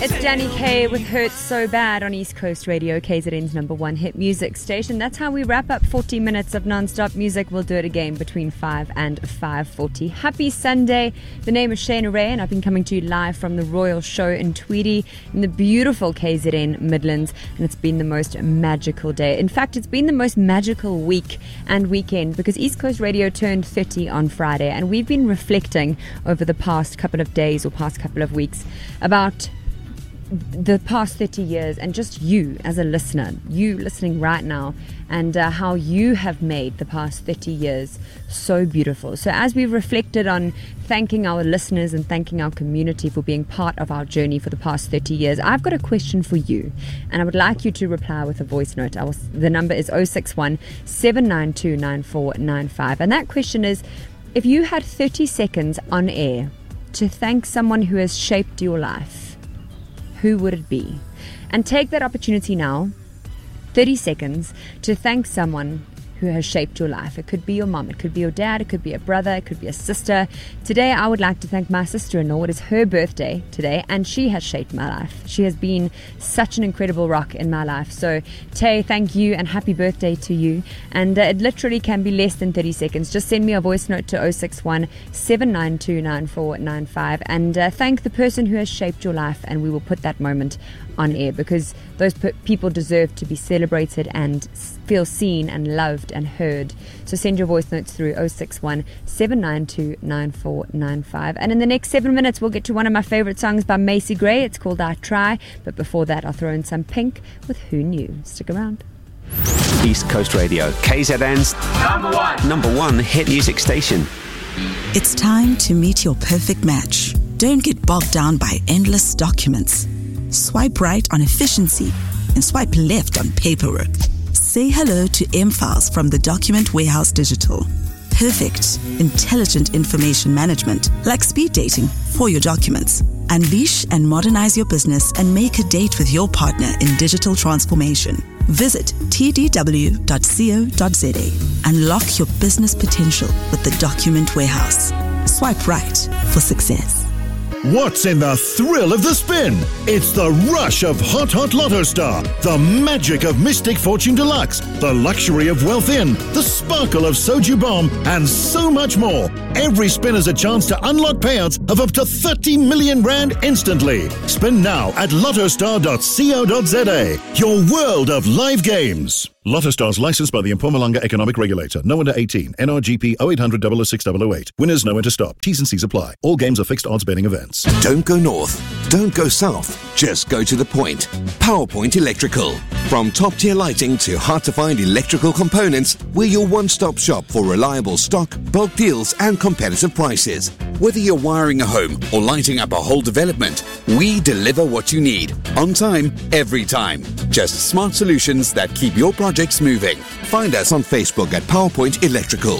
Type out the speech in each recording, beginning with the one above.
It's Danny Kaye with Hurts So Bad on East Coast Radio, KZN's #1 hit music station. That's how we wrap up 40 minutes of non-stop music. We'll do it again between 5 and 5:40. Happy Sunday. The name is Shayna Ray, and I've been coming to you live from the Royal Show in Tweedy in the beautiful KZN Midlands, and it's been the most magical day. In fact, it's been the most magical week and weekend because East Coast Radio turned 30 on Friday, and we've been reflecting over the past couple of days or past couple of weeks about the past 30 years and just you as a listener, you listening right now, and how you have made the past 30 years so beautiful. So as we've reflected on thanking our listeners and thanking our community for being part of our journey for the past 30 years, I've got a question for you, and I would like you to reply with a voice note. The number is 061 792 9495, and that question is, if you had 30 seconds on air to thank someone who has shaped your life, who would it be? And take that opportunity now, 30 seconds, to thank someone who has shaped your life. It could be your mom, it could be your dad, it could be a brother, it could be a sister. Today I would like to thank my sister-in-law. It is her birthday today, and she has shaped my life. She has been such an incredible rock in my life. So Tay, thank you and happy birthday to you. And it literally can be less than 30 seconds. Just send me a voice note to 061 792 9495 and thank the person who has shaped your life, and we will put that moment on air because those people deserve to be celebrated and feel seen and loved and heard. So send your voice notes through 061 792 9495. And in the next 7 minutes, we'll get to one of my favorite songs by Macy Gray. It's called I Try. But before that, I'll throw in some Pink with Who Knew. Stick around. East Coast Radio, KZN's number one hit music station. It's time to meet your perfect match. Don't get bogged down by endless documents. Swipe right on efficiency and swipe left on paperwork. Say hello to M-Files from the Document Warehouse Digital. Perfect, intelligent information management, like speed dating for your documents. Unleash and modernize your business and make a date with your partner in digital transformation. Visit tdw.co.za. Unlock your business potential with the Document Warehouse. Swipe right for success. What's in the thrill of the spin? It's the rush of Hot Lotto Star, the magic of Mystic Fortune Deluxe, the luxury of Wealth In, the sparkle of Soju Bomb, and so much more. Every spin is a chance to unlock payouts of up to 30 million rand instantly. Spin now at lottostar.co.za. Your world of live games. Lotto Stars licensed by the Mpumalanga Economic Regulator. No under 18. NRGP 0800 006 008. Winners know when to stop. T's and C's apply. All games are fixed odds betting events. Don't go north. Don't go south. Just go to the point. PowerPoint Electrical. From top-tier lighting to hard-to-find electrical components, we're your one-stop shop for reliable stock, bulk deals, and competitive prices. Whether you're wiring a home or lighting up a whole development, we deliver what you need. On time, every time. Just smart solutions that keep your projects moving. Find us on Facebook at PowerPoint Electrical.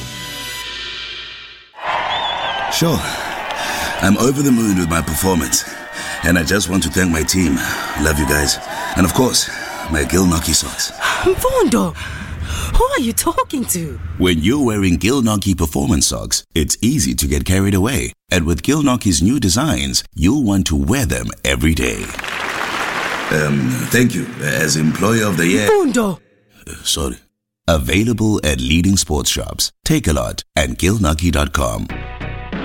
Sure, I'm over the moon with my performance, and I just want to thank my team. Love you guys. And of course, my Gilnockie socks. Mfundo, who are you talking to? When you're wearing Gilnockie performance socks, it's easy to get carried away. And with Gilnockie's new designs, you'll want to wear them every day. Thank you. As Employer of the Year... Mfundo! Sorry. Available at leading sports shops, Take-A-Lot, and Gilnockie.com.